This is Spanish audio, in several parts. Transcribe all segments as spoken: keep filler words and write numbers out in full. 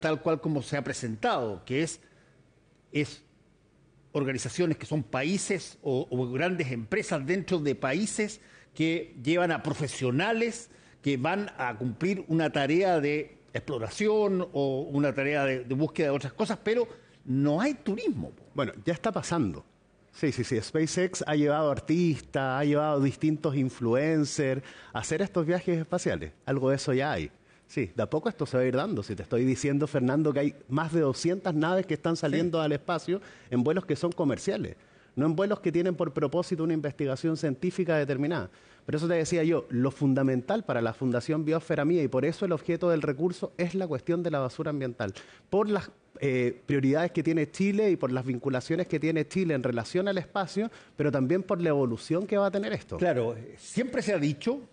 tal cual como se ha presentado, que es, es organizaciones que son países o, o grandes empresas dentro de países que llevan a profesionales que van a cumplir una tarea de exploración o una tarea de, de búsqueda de otras cosas, pero no hay turismo. Bueno, ya está pasando. Sí, sí, sí. SpaceX ha llevado artistas, ha llevado distintos influencers a hacer estos viajes espaciales. Algo de eso ya hay. Sí, de a poco esto se va a ir dando. Si te estoy diciendo, Fernando, que hay más de doscientas naves que están saliendo sí. al espacio en vuelos que son comerciales, no en vuelos que tienen por propósito una investigación científica determinada. Por eso te decía yo, lo fundamental para la Fundación Biosfera Mía, y por eso el objeto del recurso es la cuestión de la basura ambiental, por las eh, prioridades que tiene Chile y por las vinculaciones que tiene Chile en relación al espacio, pero también por la evolución que va a tener esto. Claro, siempre se ha dicho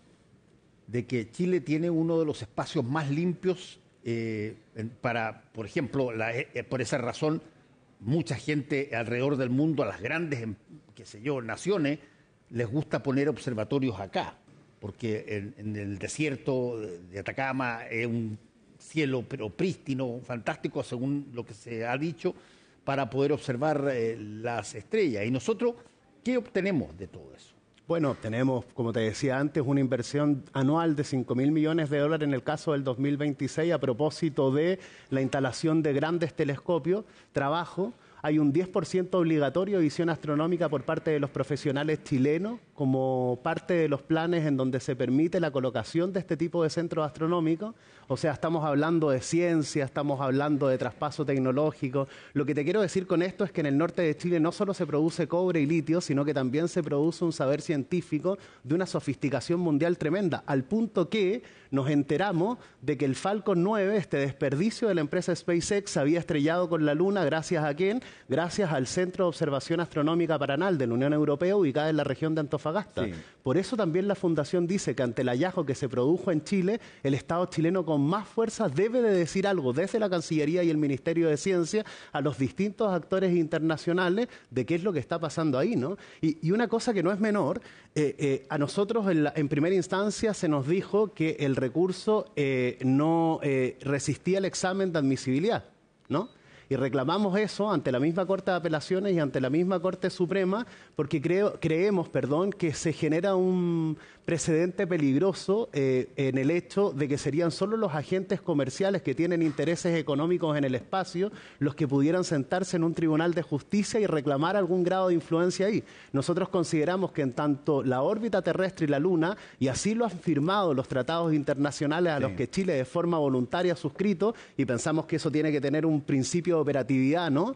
de que Chile tiene uno de los espacios más limpios eh, para, por ejemplo, la, eh, por esa razón, mucha gente alrededor del mundo, a las grandes, qué sé yo, naciones, les gusta poner observatorios acá, porque en, en el desierto de Atacama es un cielo pero prístino, fantástico, según lo que se ha dicho, para poder observar eh, las estrellas. Y nosotros, ¿qué obtenemos de todo eso? Bueno, tenemos, como te decía antes, una inversión anual de cinco mil millones de dólares en el caso del dos mil veintiséis a propósito de la instalación de grandes telescopios, trabajo. Hay un diez por ciento obligatorio de visión astronómica por parte de los profesionales chilenos como parte de los planes en donde se permite la colocación de este tipo de centros astronómicos. O sea, estamos hablando de ciencia, estamos hablando de traspaso tecnológico. Lo que te quiero decir con esto es que en el norte de Chile no solo se produce cobre y litio, sino que también se produce un saber científico de una sofisticación mundial tremenda, al punto que nos enteramos de que el Falcon nueve, este desperdicio de la empresa SpaceX, se había estrellado con la Luna gracias a ¿quién? Gracias al Centro de Observación Astronómica Paranal de la Unión Europea, ubicada en la región de Antofagasta. Sí. Por eso también la Fundación dice que ante el hallazgo que se produjo en Chile, el Estado chileno con más fuerza debe de decir algo desde la Cancillería y el Ministerio de Ciencia a los distintos actores internacionales de qué es lo que está pasando ahí, ¿no? Y, y una cosa que no es menor, eh, eh, a nosotros en, la, en primera instancia se nos dijo que el recurso eh, no eh, resistía el examen de admisibilidad, ¿no? Y reclamamos eso ante la misma Corte de Apelaciones y ante la misma Corte Suprema porque creo, creemos perdón, que se genera un precedente peligroso eh, en el hecho de que serían solo los agentes comerciales que tienen intereses económicos en el espacio los que pudieran sentarse en un tribunal de justicia y reclamar algún grado de influencia ahí. Nosotros consideramos que en tanto la órbita terrestre y la Luna, y así lo han firmado los tratados internacionales a sí. los que Chile de forma voluntaria ha suscrito, y pensamos que eso tiene que tener un principio de operatividad, ¿no?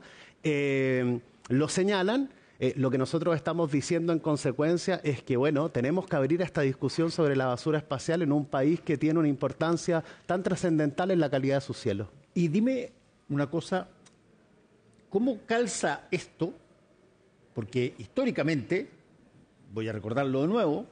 Eh, lo señalan. Eh, lo que nosotros estamos diciendo en consecuencia es que, bueno, tenemos que abrir esta discusión sobre la basura espacial en un país que tiene una importancia tan trascendental en la calidad de sus cielos. Y dime una cosa, ¿cómo calza esto? Porque históricamente, voy a recordarlo de nuevo,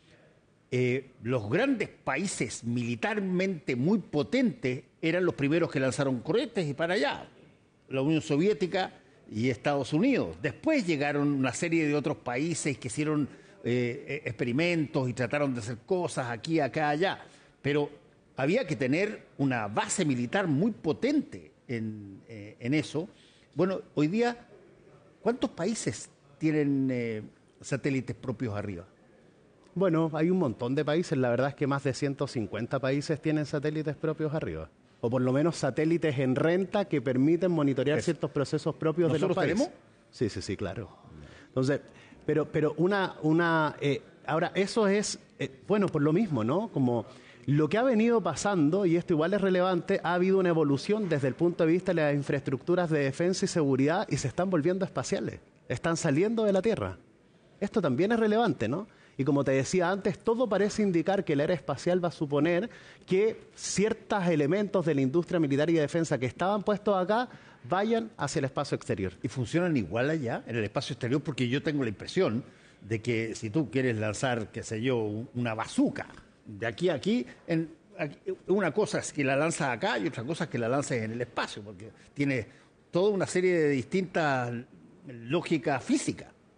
eh, los grandes países militarmente muy potentes eran los primeros que lanzaron cohetes y para allá. La Unión Soviética y Estados Unidos. Después llegaron una serie de otros países que hicieron eh, experimentos y trataron de hacer cosas aquí, acá, allá. Pero había que tener una base militar muy potente en, eh, en eso. Bueno, hoy día, ¿cuántos países tienen eh, satélites propios arriba? Bueno, hay un montón de países. La verdad es que más de ciento cincuenta países tienen satélites propios arriba. O por lo menos satélites en renta que permiten monitorear Eso. ciertos procesos propios de los países. ¿Nosotros tenemos? Sí, sí, sí, claro. Entonces, pero, pero una, una, eh, ahora eso es, eh, bueno, por lo mismo, ¿no? Como lo que ha venido pasando, y esto igual es relevante, ha habido una evolución desde el punto de vista de las infraestructuras de defensa y seguridad y se están volviendo espaciales, están saliendo de la Tierra. Esto también es relevante, ¿no? Y como te decía antes, todo parece indicar que la era espacial va a suponer que ciertos elementos de la industria militar y de defensa que estaban puestos acá vayan hacia el espacio exterior. ¿Y funcionan igual allá, en el espacio exterior? Porque yo tengo la impresión de que si tú quieres lanzar, qué sé yo, una bazooka de aquí a aquí, en, aquí una cosa es que la lanzas acá y otra cosa es que la lanzas en el espacio, porque tiene toda una serie de distintas lógicas físicas.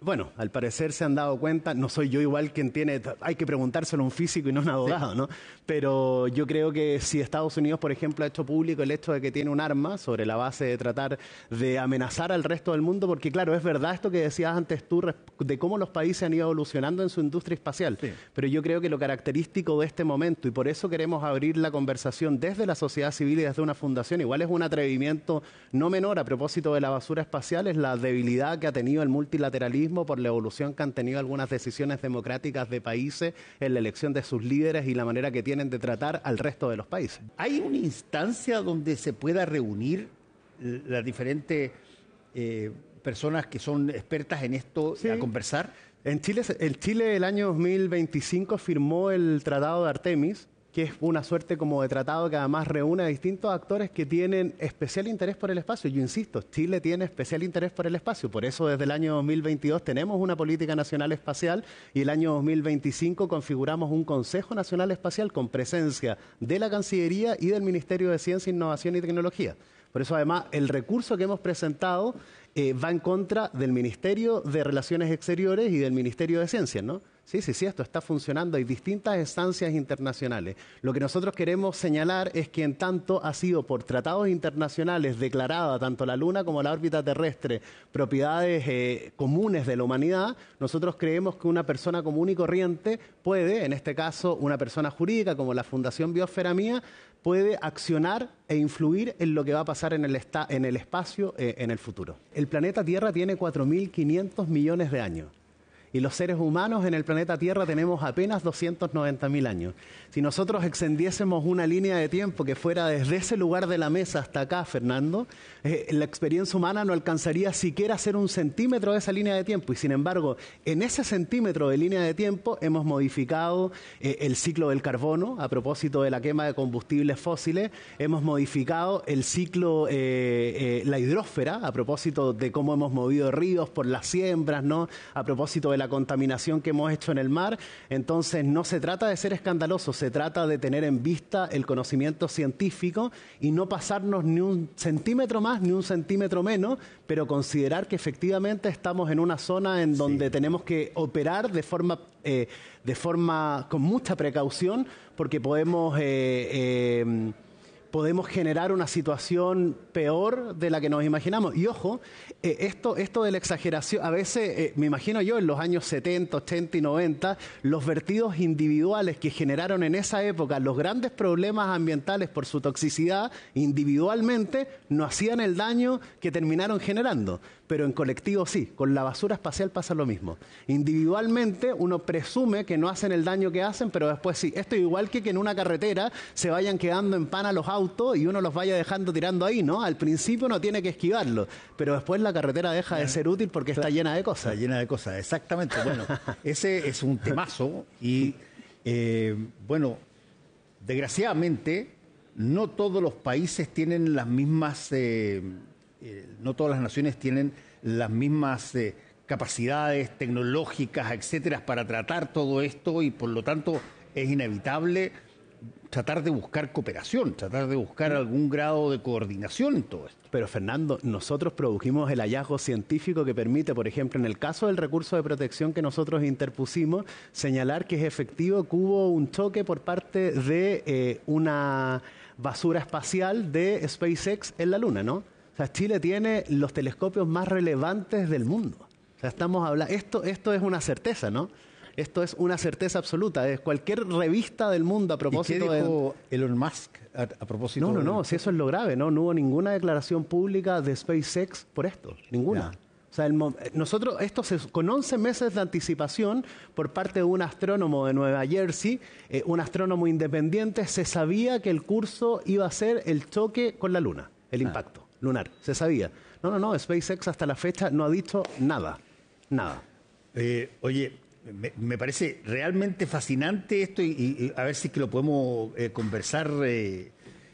Bueno, al parecer se han dado cuenta, no soy yo igual quien tiene, hay que preguntárselo a un físico y no a un abogado, sí. ¿no? Pero yo creo que si Estados Unidos, por ejemplo, ha hecho público el hecho de que tiene un arma sobre la base de tratar de amenazar al resto del mundo, porque claro, es verdad esto que decías antes tú, de cómo los países han ido evolucionando en su industria espacial, sí. pero yo creo que lo característico de este momento, y por eso queremos abrir la conversación desde la sociedad civil y desde una fundación, igual es un atrevimiento no menor a propósito de la basura espacial, es la debilidad que ha tenido el multilateralismo por la evolución que han tenido algunas decisiones democráticas de países en la elección de sus líderes y la manera que tienen de tratar al resto de los países. ¿Hay una instancia donde se pueda reunir las diferentes eh, personas que son expertas en esto sí. a conversar? En Chile, en Chile el año dos mil veinticinco firmó el Tratado de Artemis, que es una suerte como de tratado que además reúne a distintos actores que tienen especial interés por el espacio. Yo insisto, Chile tiene especial interés por el espacio, por eso desde el año dos mil veintidós tenemos una política nacional espacial y el año dos mil veinticinco configuramos un Consejo Nacional Espacial con presencia de la Cancillería y del Ministerio de Ciencia, Innovación y Tecnología. Por eso además el recurso que hemos presentado eh, va en contra del Ministerio de Relaciones Exteriores y del Ministerio de Ciencias, ¿no? Sí, sí, sí, esto está funcionando. Hay distintas instancias internacionales. Lo que nosotros queremos señalar es que en tanto ha sido por tratados internacionales declarada tanto la Luna como la órbita terrestre propiedades eh, comunes de la humanidad, nosotros creemos que una persona común y corriente puede, en este caso una persona jurídica como la Fundación Biosfera Mía, puede accionar e influir en lo que va a pasar en el, esta, en el espacio eh, en el futuro. El planeta Tierra tiene cuatro mil quinientos millones de años. Y los seres humanos en el planeta Tierra tenemos apenas doscientos noventa mil años. Si nosotros extendiésemos una línea de tiempo que fuera desde ese lugar de la mesa hasta acá, Fernando, eh, la experiencia humana no alcanzaría siquiera a ser un centímetro de esa línea de tiempo. Y sin embargo, en ese centímetro de línea de tiempo hemos modificado eh, el ciclo del carbono, a propósito de la quema de combustibles fósiles, hemos modificado el ciclo, eh, eh, la hidrósfera, a propósito de cómo hemos movido ríos por las siembras, ¿no? A propósito de la la contaminación que hemos hecho en el mar. Entonces no se trata de ser escandaloso, se trata de tener en vista el conocimiento científico y no pasarnos ni un centímetro más ni un centímetro menos, pero considerar que efectivamente estamos en una zona en donde sí. tenemos que operar de forma, eh, de forma con mucha precaución, porque podemos... Eh, eh, podemos generar una situación peor de la que nos imaginamos. Y ojo, eh, esto, esto de la exageración, a veces, eh, me imagino yo, en los años setenta, ochenta y noventa, los vertidos individuales que generaron en esa época los grandes problemas ambientales por su toxicidad, individualmente, no hacían el daño que terminaron generando. Pero en colectivo sí, con la basura espacial pasa lo mismo. Individualmente uno presume que no hacen el daño que hacen, pero después sí. Esto es igual que que en una carretera se vayan quedando en pana los autos y uno los vaya dejando tirando ahí, ¿no? Al principio uno tiene que esquivarlo, pero después la carretera deja de ser útil porque está llena de cosas. Está llena de cosas, exactamente. Bueno, ese es un temazo y, eh, bueno, desgraciadamente no todos los países tienen las mismas... Eh, Eh, no todas las naciones tienen las mismas eh, capacidades tecnológicas, etcétera, para tratar todo esto y por lo tanto es inevitable tratar de buscar cooperación, tratar de buscar algún grado de coordinación en todo esto. Pero Fernando, nosotros produjimos el hallazgo científico que permite, por ejemplo, en el caso del recurso de protección que nosotros interpusimos, señalar que es efectivo que hubo un choque por parte de eh, una basura espacial de SpaceX en la Luna, ¿no? O sea, Chile tiene los telescopios más relevantes del mundo. O sea, estamos hablando, esto, esto es una certeza, ¿no? Esto es una certeza absoluta. Es cualquier revista del mundo a propósito de... ¿Y qué dijo de... Elon Musk a, a propósito? No, no, de... no, si eso es lo grave, ¿no? No hubo ninguna declaración pública de SpaceX por esto, ninguna. Ya. O sea, el, nosotros, esto se, con once meses de anticipación por parte de un astrónomo de Nueva Jersey, eh, un astrónomo independiente, se sabía que el curso iba a ser el choque con la Luna, el ah. impacto lunar, se sabía. No, no, no, SpaceX hasta la fecha no ha dicho nada, nada. Eh, oye, me, me parece realmente fascinante esto y, y a ver si es que lo podemos eh, conversar eh,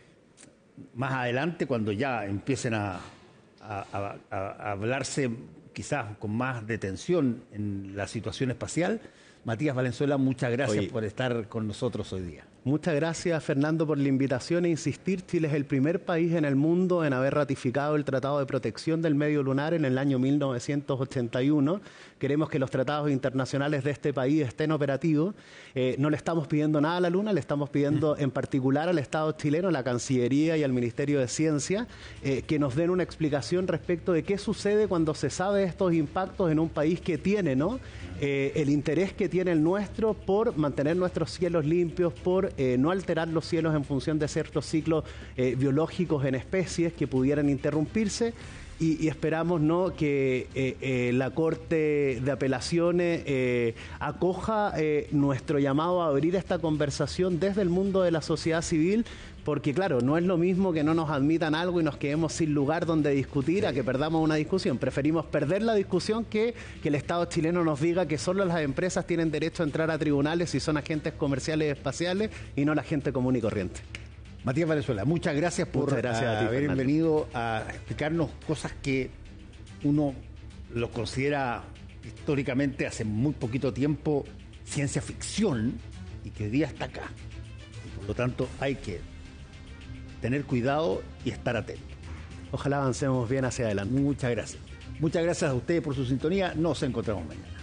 más adelante cuando ya empiecen a, a, a, a hablarse quizás con más detención en la situación espacial, Matías Valenzuela, muchas gracias Oye. por estar con nosotros hoy día. Muchas gracias, Fernando, por la invitación e insistir. Chile es el primer país en el mundo en haber ratificado el Tratado de Protección del Medio Lunar en el año mil novecientos ochenta y uno. Queremos que los tratados internacionales de este país estén operativos. Eh, no le estamos pidiendo nada a la Luna, le estamos pidiendo en particular al Estado chileno, a la Cancillería y al Ministerio de Ciencia, eh, que nos den una explicación respecto de qué sucede cuando se sabe de estos impactos en un país que tiene, ¿no? Eh, el interés que tiene el nuestro por mantener nuestros cielos limpios, por eh, no alterar los cielos en función de ciertos ciclos eh, biológicos en especies que pudieran interrumpirse. Y, y esperamos, ¿no?, que eh, eh, la Corte de Apelaciones eh, acoja eh, nuestro llamado a abrir esta conversación desde el mundo de la sociedad civil, porque claro, no es lo mismo que no nos admitan algo y nos quedemos sin lugar donde discutir a que perdamos una discusión. Preferimos perder la discusión que que el Estado chileno nos diga que solo las empresas tienen derecho a entrar a tribunales si son agentes comerciales espaciales y no la gente común y corriente. Matías Valenzuela, muchas gracias por Muchas gracias a, a ti, haber Fernando. venido a explicarnos cosas que uno lo considera históricamente hace muy poquito tiempo ciencia ficción y que hoy día está acá. Y por lo tanto hay que tener cuidado y estar atento. Ojalá avancemos bien hacia adelante. Muchas gracias. Muchas gracias a ustedes por su sintonía. Nos encontramos mañana.